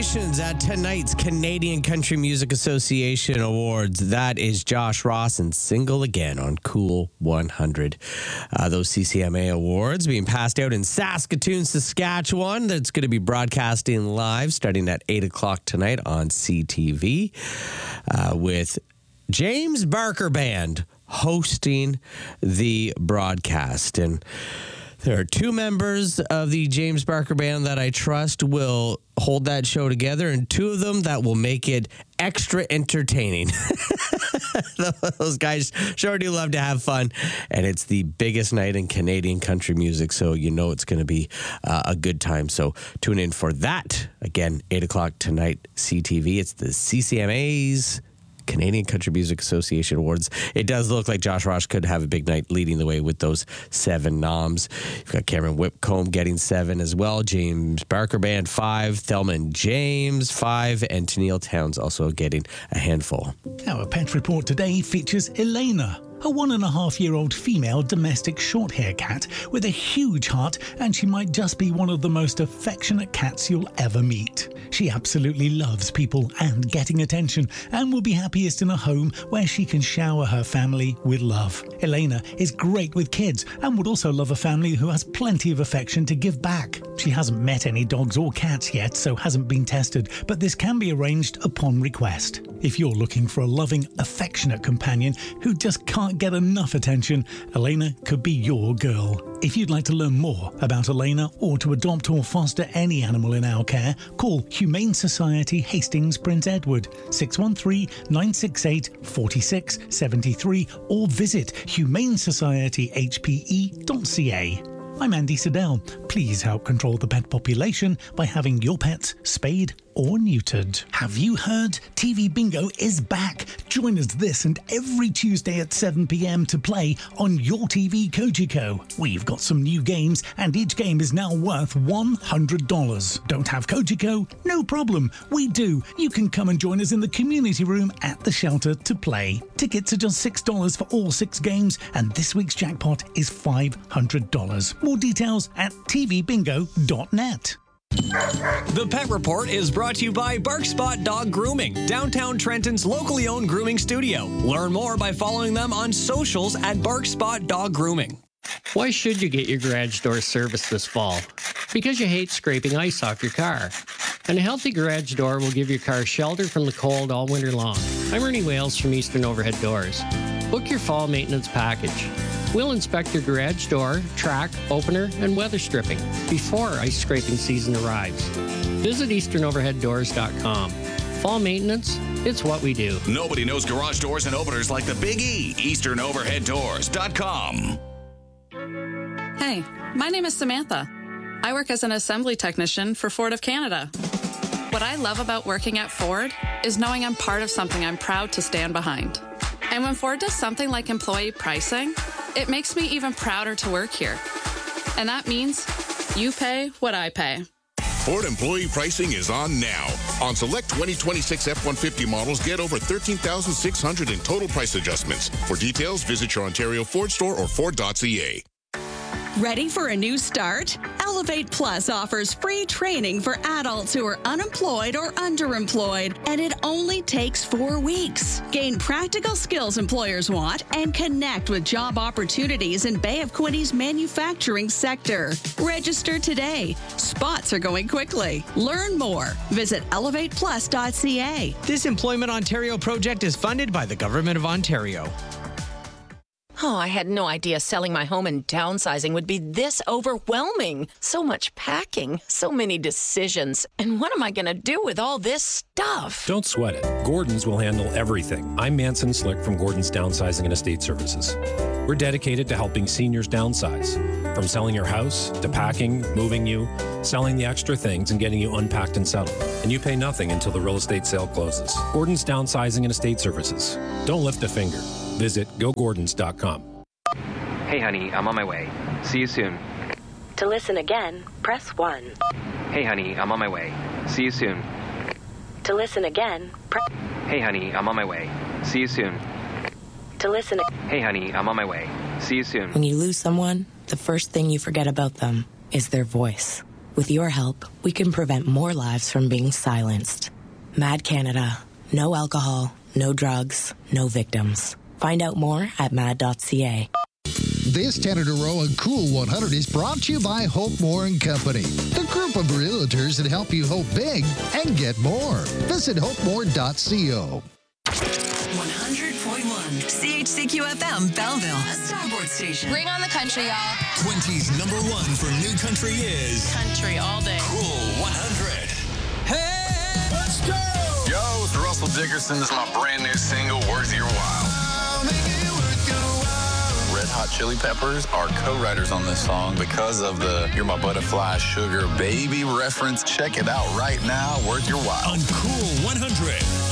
Congratulations at tonight's Canadian Country Music Association Awards. That is Josh Ross and Single Again on Cool 100. Those CCMA awards being passed out in Saskatoon, Saskatchewan. That's going to be broadcasting live starting at 8 o'clock tonight on CTV with James Barker Band hosting the broadcast. And there are two members of the James Barker Band that I trust will hold that show together, and two of them that will make it extra entertaining. Those guys sure do love to have fun, and it's the biggest night in Canadian country music, so you know it's going to be a good time. So tune in for that. Again, 8 o'clock tonight, CTV. It's the CCMA's Canadian Country Music Association Awards. It does look like Josh Ross could have a big night leading the way with those 7 noms. You've got Cameron Whitcomb getting 7 as well. James Barker Band 5. Thelma and James 5. And Tennille Towns also getting a handful. Our pet report today features Elena, a 1.5-year-old female domestic short-hair cat with a huge heart, and she might just be one of the most affectionate cats you'll ever meet. She absolutely loves people and getting attention, and will be happiest in a home where she can shower her family with love. Elena is great with kids and would also love a family who has plenty of affection to give back. She hasn't met any dogs or cats yet, so hasn't been tested, but this can be arranged upon request. If you're looking for a loving, affectionate companion who just can't get enough attention, Elena could be your girl. If you'd like to learn more about Elena or to adopt or foster any animal in our care, call Humane Society Hastings Prince Edward 613-968-4673 or visit humanesocietyhpe.ca. I'm Andy Siddell. Please help control the pet population by having your pets spayed or neutered. Have you heard? TV Bingo is back. Join us this and every Tuesday at 7 p.m. to play on your TV Kojiko. We've got some new games, and each game is now worth $100. Don't have Kojiko? No problem. We do. You can come and join us in the community room at the shelter to play. Tickets are just $6 for all 6 games, and this week's jackpot is $500. More details at tvbingo.net. The Pet Report is brought to you by Barkspot Dog Grooming, downtown Trenton's locally owned grooming studio. Learn more by following them on socials at Barkspot Dog Grooming. Why should you get your garage door serviced this fall? Because you hate scraping ice off your car. And a healthy garage door will give your car shelter from the cold all winter long. I'm Ernie Wales from Eastern Overhead Doors. Book your fall maintenance package. We'll inspect your garage door, track, opener, and weather stripping before ice scraping season arrives. Visit easternoverheaddoors.com. Fall maintenance, it's what we do. Nobody knows garage doors and openers like the Big E. easternoverheaddoors.com. Hey, my name is Samantha. I work as an assembly technician for Ford of Canada. What I love about working at Ford is knowing I'm part of something I'm proud to stand behind. And when Ford does something like employee pricing, it makes me even prouder to work here. And that means you pay what I pay. Ford employee pricing is on now. On select 2026 F-150 models, get over $13,600 in total price adjustments. For details, visit your Ontario Ford store or Ford.ca. Ready for a new start? Elevate Plus offers free training for adults who are unemployed or underemployed, and it only takes 4 weeks. Gain practical skills employers want and connect with job opportunities in Bay of Quinty's manufacturing sector. Register today. Spots are going quickly. Learn more. Visit elevateplus.ca. This Employment Ontario project is funded by the Government of Ontario. Oh, I had no idea selling my home and downsizing would be this overwhelming. So much packing, so many decisions. And what am I going to do with all this stuff? Don't sweat it. Gordon's will handle everything. I'm Manson Slick from Gordon's Downsizing and Estate Services. We're dedicated to helping seniors downsize. From selling your house, to packing, moving you, selling the extra things, and getting you unpacked and settled. And you pay nothing until the real estate sale closes. Gordon's Downsizing and Estate Services. Don't lift a finger. Visit gogordons.com. Hey, honey, I'm on my way. See you soon. To listen again, press 1. Hey, honey, I'm on my way. See you soon. To listen again, press... Hey, honey, I'm on my way. See you soon. To listen... Hey, honey, I'm on my way. See you soon. When you lose someone, the first thing you forget about them is their voice. With your help, we can prevent more lives from being silenced. MAD Canada. No alcohol, no drugs, no victims. Find out more at mad.ca. This 10 in a row on Cool 100 is brought to you by Hope More & Company, the group of realtors that help you hope big and get more. Visit hopemore.co. 100.1 CHCQ-FM Belleville, a Starboard station. Bring on the country, y'all. Quincy's number one for new country is Country all day. Cool 100. Hey, let's go! Yo, it's Russell Dickerson. This is my brand new single, Worth Your While. Red Hot Chili Peppers are co-writers on this song because of the You're My Butterfly Sugar Baby reference. Check it out right now, Worth Your While. On Cool 100.